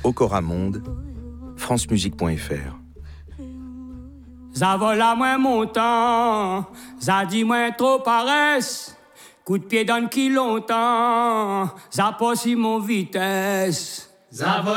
Ocoramonde, francemusique.fr. Ça vole à moins montant, ça dit moins trop paresse. Coup de pied dans qui longtemps, ça passe mon vitesse.